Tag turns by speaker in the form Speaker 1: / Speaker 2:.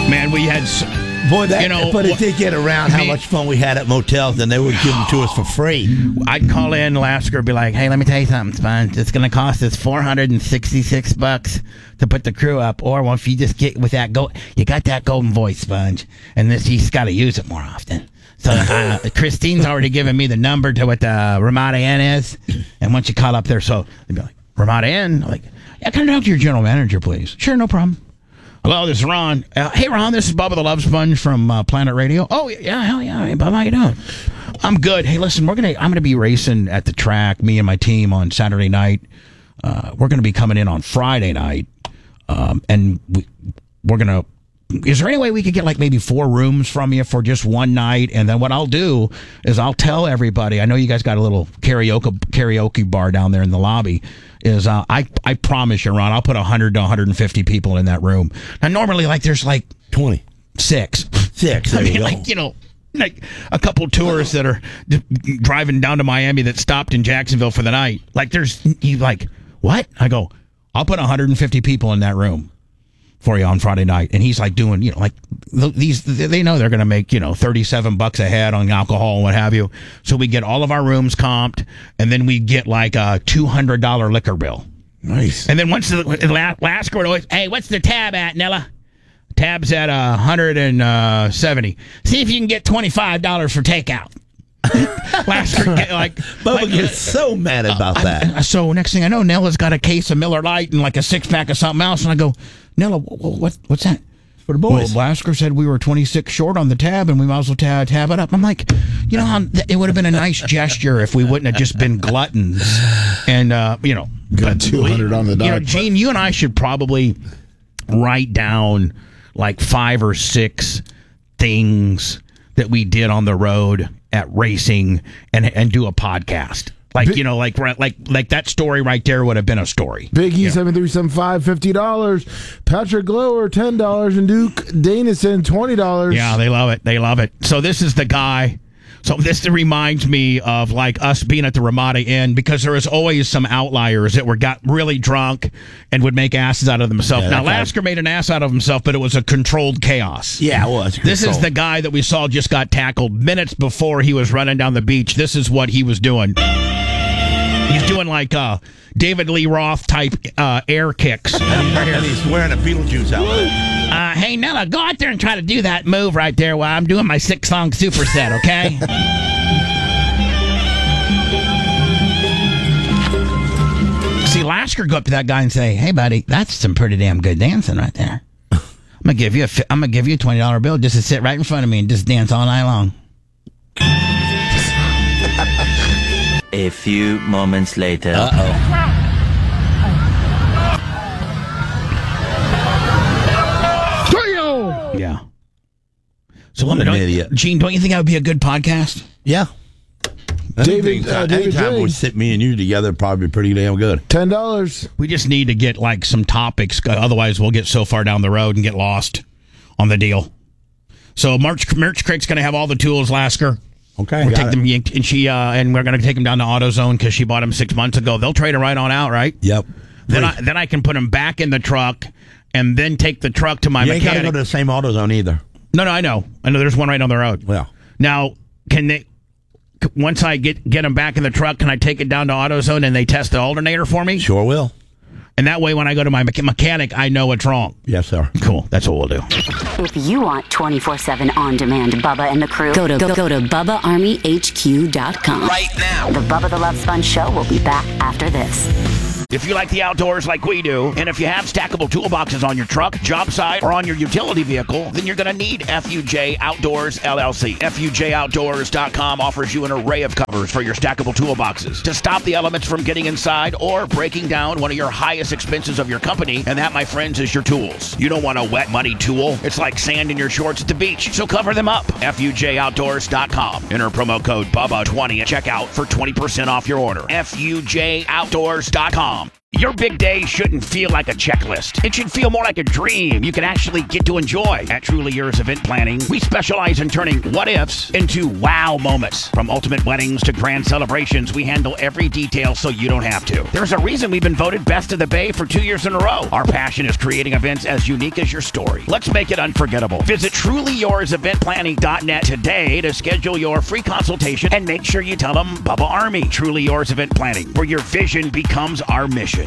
Speaker 1: Man, we had...
Speaker 2: Boy, but it did get around how much fun we had at motels, and they would give them to us for free.
Speaker 1: I'd call in Lasker and be like, hey, let me tell you something, Sponge. It's going to cost us $466 to put the crew up. Or if you just get with that you got that golden voice, Sponge, and he's got to use it more often. So Christine's already given me the number to what the Ramada Inn is. And once you call up there, so they'd be like, Ramada Inn? Like, yeah, can I talk to your general manager, please? Sure, no problem. Hello, this is Ron. Hey, Ron, this is Bubba the Love Sponge from Planet Radio. Oh, yeah, hell yeah. Hey, Bubba, how you doing? I'm good. Hey, listen, I'm gonna be racing at the track, me and my team, on Saturday night. We're gonna be coming in on Friday night, and we're gonna. Is there any way we could get like maybe 4 rooms from you for just one night? And then what I'll do is I'll tell everybody. I know you guys got a little karaoke bar down there in the lobby. I promise you, Ron, I'll put 100 to 150 people in that room. Now, normally, like, there's like
Speaker 2: 26.
Speaker 1: I mean, like a couple tourists that are driving down to Miami that stopped in Jacksonville for the night. Like, you like, what? I go, I'll put 150 people in that room for you on Friday night. And he's like doing, like they know they're going to make, $37 a head on alcohol and what have you. So we get all of our rooms comped, and then we get like a $200 liquor bill.
Speaker 2: Nice.
Speaker 1: And then once the last quarter, always, hey, what's the tab at, Nella? Tab's at 170. See if you can get $25 for takeout.
Speaker 2: Bubba gets so mad about that.
Speaker 1: So next thing I know, Nella's got a case of Miller Lite and like a 6-pack of something else, and I go, Nella, what's that?
Speaker 2: For the boys.
Speaker 1: Well, Lasker said we were 26 short on the tab, and we might as well tab it up. I'm like, it would have been a nice gesture if we wouldn't have just been gluttons, and
Speaker 3: got 200 on the dot.
Speaker 1: Gene, you and I should probably write down like 5 or 6 things that we did on the road at racing and do a podcast. Like, like that story right there would have been a story.
Speaker 3: Biggie 7375 $50. Patrick Glower $10, and Duke Danison $20.
Speaker 1: Yeah, they love it. They love it. So this is the guy. So this reminds me of like us being at the Ramada Inn, because there was always some outliers that got really drunk and would make asses out of themselves. Now, Lasker made an ass out of himself, but it was a controlled chaos.
Speaker 2: Yeah, it was.
Speaker 1: This is the guy that we saw just got tackled minutes before he was running down the beach. This is what he was doing. He's doing like David Lee Roth type air kicks.
Speaker 2: And he's wearing a Beetlejuice outfit.
Speaker 1: Hey, Nella, go out there and try to do that move right there while I'm doing my 6-song superset, okay? See, Lasker go up to that guy and say, "Hey, buddy, that's some pretty damn good dancing right there. I'm gonna give you a $20 bill just to sit right in front of me and just dance all night long."
Speaker 4: A few moments later.
Speaker 1: Yeah. So what an idiot. Gene, don't you think that would be a good podcast?
Speaker 2: Yeah.
Speaker 3: David
Speaker 2: anytime we sit me and you together, probably pretty damn good.
Speaker 3: $10.
Speaker 1: We just need to get like some topics. Otherwise, we'll get so far down the road and get lost on the deal. So Merch Craig's going to have all the tools, Lasker.
Speaker 2: Okay.
Speaker 1: We'll take them, and we're going to take them down to AutoZone because she bought them 6 months ago. They'll trade them right on out, right?
Speaker 2: Yep.
Speaker 1: Then I can put them back in the truck and then take the truck to my mechanic.
Speaker 2: You ain't got to go to the same AutoZone either.
Speaker 1: No, I know. There's one right on the road.
Speaker 2: Well,
Speaker 1: now once I get them back in the truck, can I take it down to AutoZone and they test the alternator for me?
Speaker 2: Sure will.
Speaker 1: And that way, when I go to my mechanic, I know what's wrong.
Speaker 2: Yes, sir.
Speaker 1: Cool. That's what we'll do.
Speaker 5: If you want 24/7 on-demand Bubba and the crew, go to BubbaArmyHQ.com.
Speaker 6: Right now.
Speaker 5: The Bubba the Love Sponge Show will be back after this.
Speaker 1: If you like the outdoors like we do, and if you have stackable toolboxes on your truck, job site, or on your utility vehicle, then you're going to need FUJ Outdoors LLC. FUJOutdoors.com offers you an array of covers for your stackable toolboxes to stop the elements from getting inside or breaking down one of your highest expenses of your company, and that, my friends, is your tools. You don't want a wet, muddy tool. It's like sand in your shorts at the beach, so cover them up. FUJOutdoors.com. Enter promo code BUBBA20 at checkout for 20% off your order. FUJOutdoors.com.
Speaker 6: Your big day shouldn't feel like a checklist. It should feel more like a dream you can actually get to enjoy. At Truly Yours Event Planning, we specialize in turning what-ifs into wow moments. From ultimate weddings to grand celebrations, we handle every detail so you don't have to. There's a reason we've been voted Best of the Bay for 2 years in a row. Our passion is creating events as unique as your story. Let's make it unforgettable. Visit TrulyYoursEventPlanning.net today to schedule your free consultation and make sure you tell them Bubba Army. Truly Yours Event Planning, where your vision becomes our mission.